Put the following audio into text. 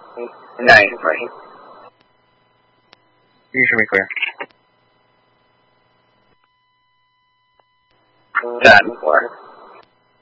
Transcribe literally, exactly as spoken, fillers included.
nine, right? You should be clear. Done for.